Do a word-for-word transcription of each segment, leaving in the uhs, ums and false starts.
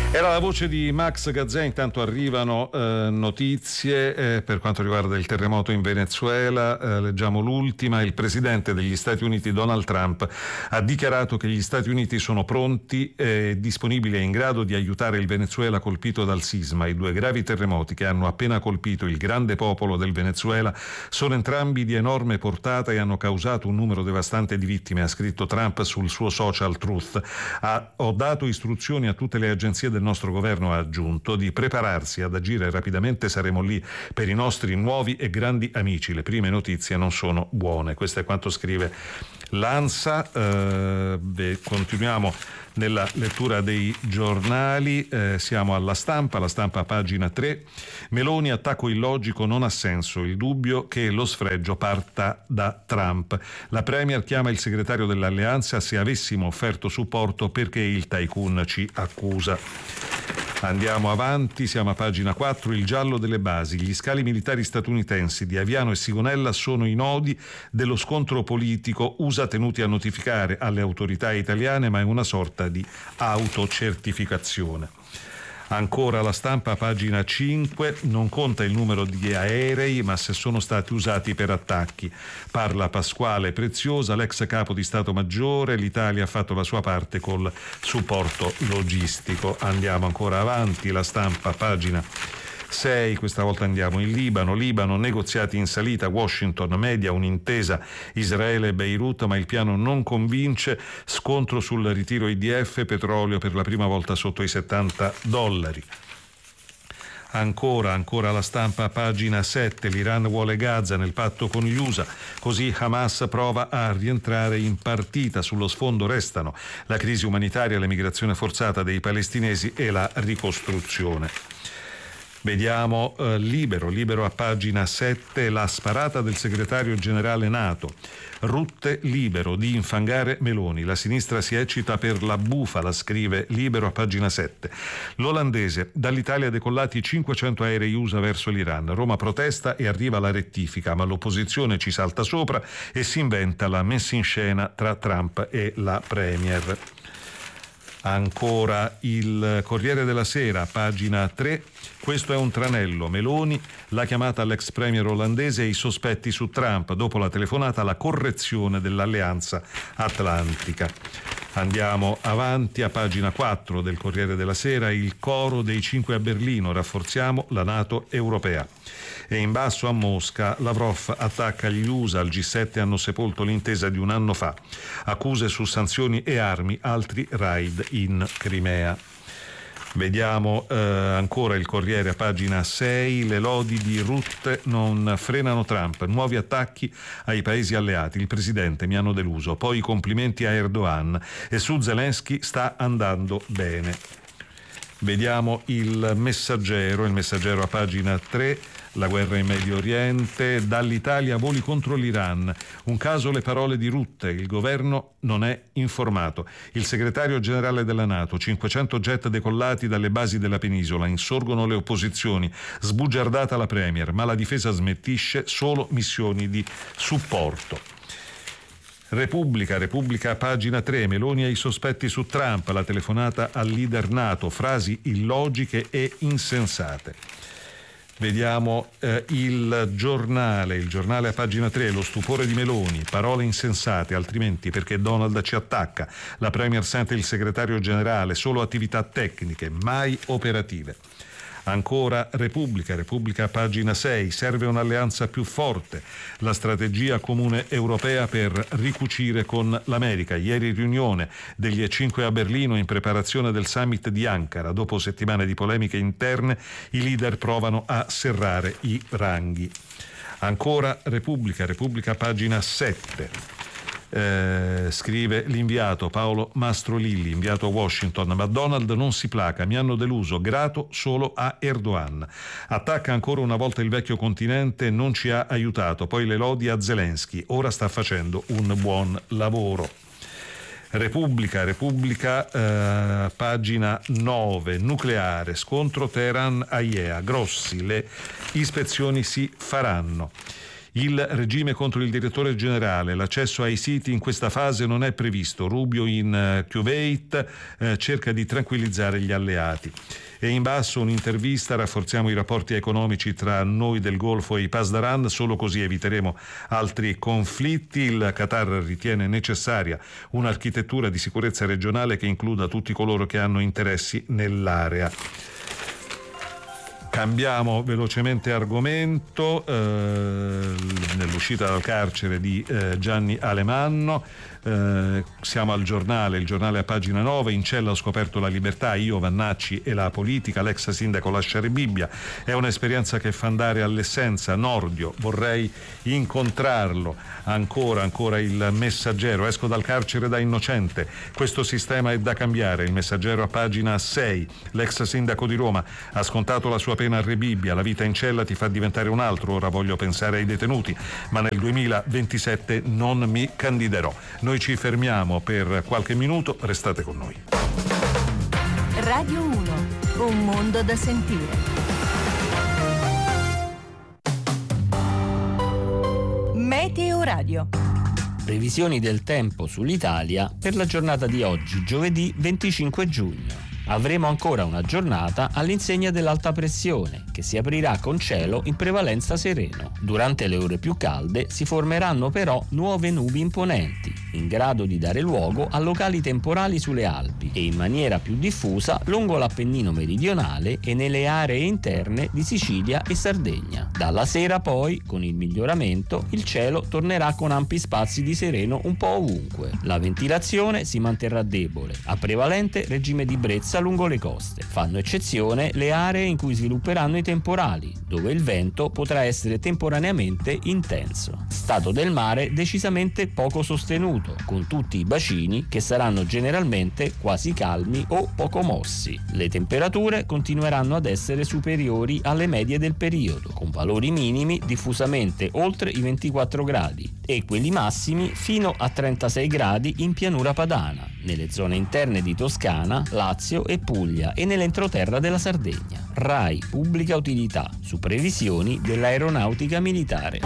Era la voce di Max Gazzè. Intanto arrivano eh, notizie eh, per quanto riguarda il terremoto in Venezuela. Eh, leggiamo l'ultima. Il presidente degli Stati Uniti Donald Trump ha dichiarato che gli Stati Uniti sono pronti e disponibili e in grado di aiutare il Venezuela colpito dal sisma. I due gravi terremoti che hanno appena colpito il grande popolo del Venezuela sono entrambi di enorme portata e hanno causato un numero devastante di vittime, ha scritto Trump sul suo social Truth. Ha, ho dato istruzioni a tutte le agenzie del nostro governo, ha aggiunto, di prepararsi ad agire rapidamente. Saremo lì per i nostri nuovi e grandi amici. Le prime notizie non sono buone. Questo è quanto scrive l'ANSA. Eh, beh, continuiamo nella lettura dei giornali. Eh, siamo alla Stampa, la Stampa pagina tre. Meloni, attacco illogico, non ha senso. Il dubbio che lo sfregio parta da Trump. La Premier chiama il segretario dell'Alleanza: se avessimo offerto supporto, perché il tycoon ci accusa. Andiamo avanti, siamo a pagina quattro, il giallo delle basi. Gli scali militari statunitensi di Aviano e Sigonella sono i nodi dello scontro politico, U S A tenuti a notificare alle autorità italiane, ma è una sorta di autocertificazione. Ancora la Stampa, pagina cinque, non conta il numero di aerei, ma se sono stati usati per attacchi. Parla Pasquale Preziosa, l'ex capo di Stato Maggiore. L'Italia ha fatto la sua parte col supporto logistico. Andiamo ancora avanti, la Stampa, pagina sei, questa volta andiamo in Libano. Libano, negoziati in salita, Washington media un'intesa Israele-Beirut, ma il piano non convince. Scontro sul ritiro I D F, petrolio per la prima volta sotto i settanta dollari. Ancora, ancora la Stampa, pagina sette, l'Iran vuole Gaza nel patto con gli U S A, così Hamas prova a rientrare in partita. Sullo sfondo restano la crisi umanitaria, l'emigrazione forzata dei palestinesi e la ricostruzione. Vediamo eh, Libero, Libero a pagina sette, la sparata del segretario generale NATO. Rutte libero di infangare Meloni, la sinistra si eccita per la bufala, scrive Libero a pagina sette. L'olandese, dall'Italia decollati cinquecento aerei U S A verso l'Iran. Roma protesta e arriva la rettifica, ma l'opposizione ci salta sopra e si inventa la messa in scena tra Trump e la Premier. Ancora il Corriere della Sera, pagina tre. Questo è un tranello. Meloni, la chiamata all'ex premier olandese e i sospetti su Trump. Dopo la telefonata, la correzione dell'alleanza atlantica. Andiamo avanti a pagina quattro del Corriere della Sera, il coro dei cinque a Berlino, rafforziamo la NATO europea. E in basso a Mosca, Lavrov attacca gli U S A, al G sette hanno sepolto l'intesa di un anno fa. Accuse su sanzioni e armi, altri raid in Crimea. Vediamo eh, ancora il Corriere a pagina sei, le lodi di Rutte non frenano Trump, nuovi attacchi ai paesi alleati, il presidente mi hanno deluso, poi i complimenti a Erdogan e su Zelensky sta andando bene. Vediamo il Messaggero, il Messaggero a pagina tre, la guerra in Medio Oriente, dall'Italia voli contro l'Iran, un caso le parole di Rutte, il governo non è informato. Il segretario generale della NATO, cinquecento jet decollati dalle basi della penisola, insorgono le opposizioni, sbugiardata la Premier, ma la difesa smentisce, solo missioni di supporto. Repubblica, Repubblica pagina tre, Meloni ai sospetti su Trump, la telefonata al leader NATO, frasi illogiche e insensate. Vediamo eh, il giornale, il giornale a pagina tre, lo stupore di Meloni, parole insensate, altrimenti perché Donald ci attacca, la Premier sente il segretario generale, solo attività tecniche, mai operative. Ancora Repubblica, Repubblica pagina sei, serve un'alleanza più forte, la strategia comune europea per ricucire con l'America. Ieri riunione degli E cinque a Berlino in preparazione del summit di Ankara. Dopo settimane di polemiche interne, i leader provano a serrare i ranghi. Ancora Repubblica, Repubblica pagina sette. Eh, scrive l'inviato Paolo Mastrolilli, inviato a Washington, ma Donald non si placa, mi hanno deluso, grato solo a Erdogan. Attacca ancora una volta il vecchio continente, non ci ha aiutato, poi le lodi a Zelensky, ora sta facendo un buon lavoro. Repubblica, Repubblica eh, pagina nove, nucleare, scontro Teheran-Aiea, Grossi, le ispezioni si faranno. Il regime contro il direttore generale, l'accesso ai siti in questa fase non è previsto. Rubio in Kuwait eh, cerca di tranquillizzare gli alleati. E in basso un'intervista: rafforziamo i rapporti economici tra noi del Golfo e i Pasdaran, solo così eviteremo altri conflitti. Il Qatar ritiene necessaria un'architettura di sicurezza regionale che includa tutti coloro che hanno interessi nell'area. Cambiamo velocemente argomento. Eh, nell'uscita dal carcere di eh, Gianni Alemanno, eh, siamo al giornale, il giornale a pagina nove. In cella ho scoperto la libertà, io, Vannacci e la politica. L'ex sindaco lascia Rebibbia, è un'esperienza che fa andare all'essenza. Nordio, vorrei incontrarlo. Ancora, ancora il Messaggero, esco dal carcere da innocente, questo sistema è da cambiare. Il Messaggero a pagina sei, l'ex sindaco di Roma ha scontato la sua pena a Rebibbia, la vita in cella ti fa diventare un altro, ora voglio pensare ai detenuti, ma nel duemilaventisette non mi candiderò. Noi ci fermiamo per qualche minuto, restate con noi. Radio uno, un mondo da sentire. Meteo Radio. Previsioni del tempo sull'Italia per la giornata di oggi, giovedì venticinque giugno. Avremo ancora una giornata all'insegna dell'alta pressione, che si aprirà con cielo in prevalenza sereno. Durante le ore più calde si formeranno però nuove nubi imponenti, in grado di dare luogo a locali temporali sulle Alpi e in maniera più diffusa lungo l'Appennino meridionale e nelle aree interne di Sicilia e Sardegna. Dalla sera poi, con il miglioramento, il cielo tornerà con ampi spazi di sereno un po' ovunque. La ventilazione si manterrà debole, a prevalente regime di brezza lungo le coste. Fanno eccezione le aree in cui svilupperanno i temporali, dove il vento potrà essere temporaneamente intenso. Stato del mare decisamente poco sostenuto, con tutti i bacini che saranno generalmente quasi calmi o poco mossi. Le temperature continueranno ad essere superiori alle medie del periodo, con valori minimi diffusamente oltre i ventiquattro gradi e quelli massimi fino a trentasei gradi in pianura padana, nelle zone interne di Toscana, Lazio e Puglia e nell'entroterra della Sardegna. RAI Pubblica Utilità, su previsioni dell'aeronautica militare.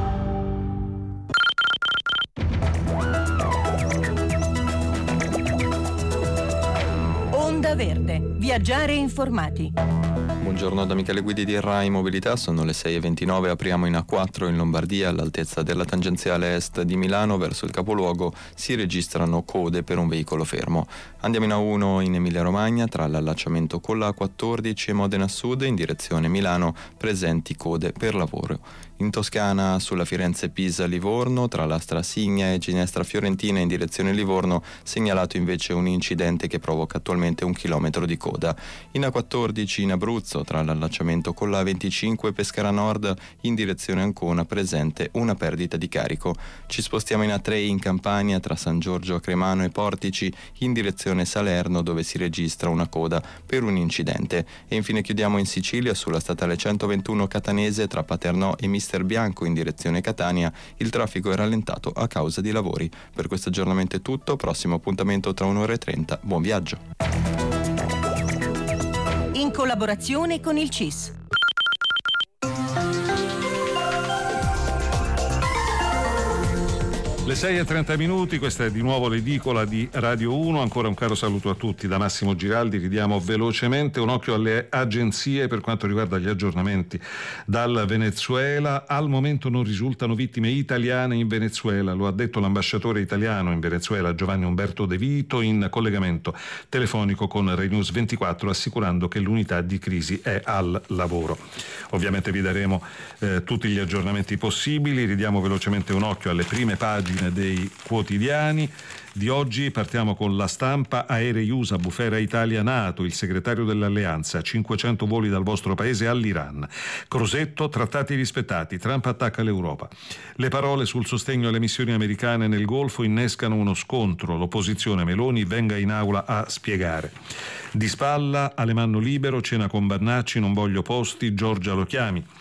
Onda Verde, viaggiare informati. Buongiorno da Michele Guidi di RAI Mobilità, sono le sei e ventinove, apriamo in A quattro in Lombardia, all'altezza della tangenziale est di Milano verso il capoluogo si registrano code per un veicolo fermo. Andiamo in A uno in Emilia Romagna, tra l'allacciamento con la A quattordici e Modena Sud in direzione Milano, presenti code per lavoro. In Toscana sulla Firenze-Pisa-Livorno, tra la Strasigna e Ginestra Fiorentina in direzione Livorno, segnalato invece un incidente che provoca attualmente un chilometro di coda. In A quattordici in Abruzzo, tra l'allacciamento con la A venticinque Pescara Nord in direzione Ancona, presente una perdita di carico. Ci spostiamo in A tre in Campania, tra San Giorgio Cremano e Portici in direzione Salerno, dove si registra una coda per un incidente. E infine chiudiamo in Sicilia sulla statale centoventuno Catanese, tra Paternò e Mister Bianco in direzione Catania, il traffico è rallentato a causa di lavori. Per questo aggiornamento è tutto, prossimo appuntamento tra un'ora e trenta. Buon viaggio. In collaborazione con il C I S. Le sei e trenta minuti, questa è di nuovo l'edicola di Radio uno, ancora un caro saluto a tutti da Massimo Giraldi. Ridiamo velocemente un occhio alle agenzie per quanto riguarda gli aggiornamenti dal Venezuela. Al momento non risultano vittime italiane in Venezuela, lo ha detto l'ambasciatore italiano in Venezuela Giovanni Umberto De Vito in collegamento telefonico con Rai News ventiquattro, assicurando che l'unità di crisi è al lavoro. Ovviamente vi daremo eh, tutti gli aggiornamenti possibili. Ridiamo velocemente un occhio alle prime pagine dei quotidiani di oggi. Partiamo con La Stampa. Aerei U S A, bufera Italia NATO, il segretario dell'alleanza, cinquecento voli dal vostro paese all'Iran. Crosetto, trattati rispettati, Trump attacca l'Europa. Le parole sul sostegno alle missioni americane nel Golfo innescano uno scontro, l'opposizione Meloni venga in aula a spiegare. Di spalla, Alemanno libero, cena con Vannacci, non voglio posti, Giorgia lo chiami.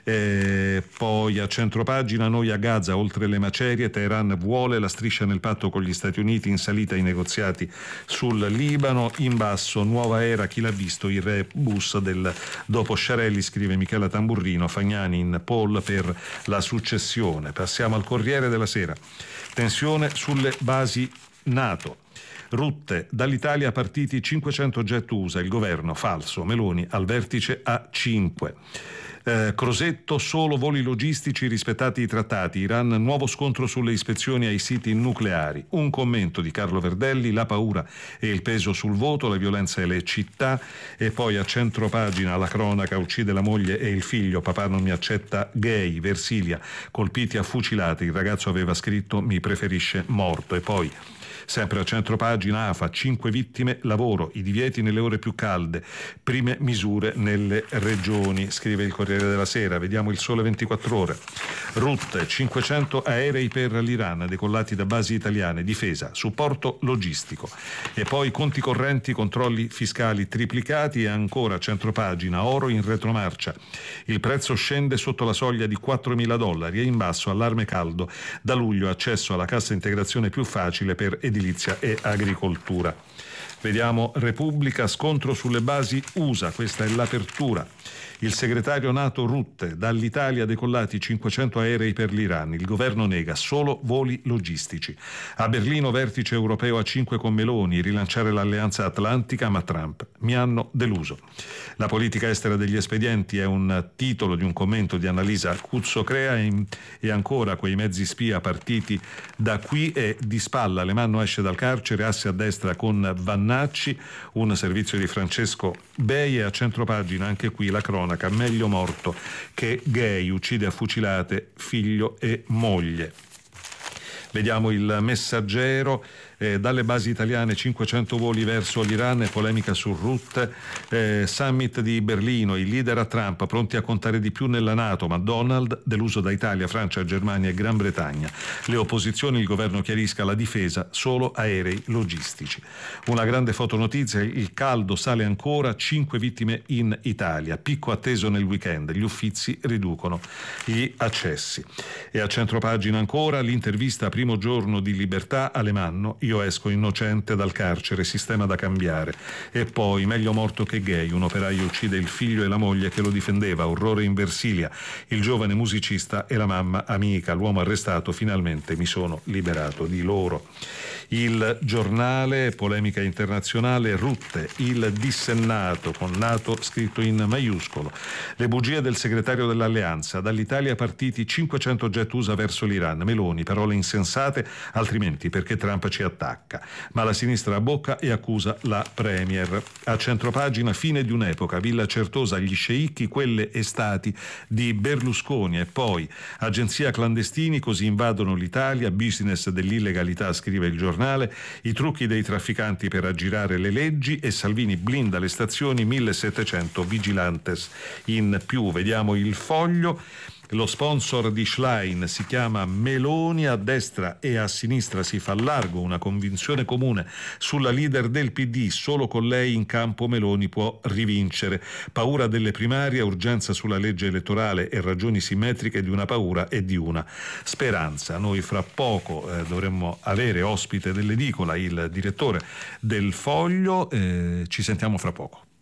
Eh, poi a centropagina, noi a Gaza, oltre le macerie, Teheran vuole la striscia nel patto con gli Stati Uniti, in salita i negoziati sul Libano, in basso nuova era, chi l'ha visto, il rebus del dopo Sciarelli, scrive Michela Tamburrino, Fagnani in pole per la successione. Passiamo al Corriere della Sera, tensione sulle basi NATO. Rutte, dall'Italia partiti cinquecento jet U S A, il governo falso, Meloni al vertice a cinque. Eh, Crosetto, solo voli logistici rispettati i trattati, Iran nuovo scontro sulle ispezioni ai siti nucleari. Un commento di Carlo Verdelli, la paura e il peso sul voto, la violenza e le città. E poi a centropagina la cronaca, uccide la moglie e il figlio, papà non mi accetta gay, Versilia, colpiti a fucilate, il ragazzo aveva scritto mi preferisce morto. E poi sempre a centropagina, AFA, cinque vittime, lavoro, i divieti nelle ore più calde, prime misure nelle regioni, scrive il Corriere della Sera. Vediamo il Sole ventiquattro Ore. Rutte, cinquecento aerei per l'Iran, decollati da basi italiane, difesa, supporto logistico. E poi conti correnti, controlli fiscali triplicati. E ancora a centropagina, oro in retromarcia, il prezzo scende sotto la soglia di quattromila dollari e in basso allarme caldo, da luglio accesso alla cassa integrazione più facile per edilizia e agricoltura. Vediamo Repubblica, scontro sulle basi U S A, questa è l'apertura. Il segretario NATO Rutte, dall'Italia decollati cinquecento aerei per l'Iran, il governo nega solo voli logistici. A Berlino vertice europeo a cinque con Meloni, rilanciare l'alleanza atlantica, ma Trump mi hanno deluso. La politica estera degli espedienti è un titolo di un commento di Annalisa Cuzzocrea. E ancora quei mezzi spia partiti da qui e di spalla, Alemanno esce dal carcere, asse a destra con Vannacci, un servizio di Francesco Bei. E a centropagina anche qui la cronaca, meglio morto che gay, uccide a fucilate figlio e moglie. Vediamo il Messaggero. Eh, dalle basi italiane cinquecento voli verso l'Iran e polemica su Rutte. Eh, summit di Berlino, i leader a Trump pronti a contare di più nella NATO, ma Donald deluso da Italia, Francia, Germania e Gran Bretagna. Le opposizioni, il governo chiarisca la difesa, solo aerei logistici. Una grande fotonotizia, il caldo sale ancora, cinque vittime in Italia, picco atteso nel weekend, gli Uffizi riducono gli accessi. E a centropagina ancora l'intervista primo giorno di libertà, Alemanno, io esco innocente dal carcere, sistema da cambiare. E poi meglio morto che gay, un operaio uccide il figlio e la moglie che lo difendeva, orrore in Versilia, il giovane musicista e la mamma amica, l'uomo arrestato, finalmente mi sono liberato di loro. Il Giornale, polemica internazionale, Rutte, il dissennato, con NATO scritto in maiuscolo. Le bugie del segretario dell'Alleanza, dall'Italia partiti cinquecento jet U S A verso l'Iran, Meloni, parole insensate, altrimenti perché Trump ci attacca. Ma la sinistra a bocca e accusa la Premier. A centropagina, fine di un'epoca, Villa Certosa, gli sceicchi, quelle estati di Berlusconi. E poi agenzia clandestini, così invadono l'Italia, business dell'illegalità, scrive il Giornale. I trucchi dei trafficanti per aggirare le leggi e Salvini blinda le stazioni, millesettecento vigilantes in più. Vediamo il Foglio. Lo sponsor di Schlein si chiama Meloni, a destra e a sinistra si fa largo una convinzione comune sulla leader del P D, solo con lei in campo Meloni può rivincere. Paura delle primarie, urgenza sulla legge elettorale e ragioni simmetriche di una paura e di una speranza. Noi fra poco eh, dovremmo avere ospite dell'edicola il direttore del Foglio, eh, ci sentiamo fra poco.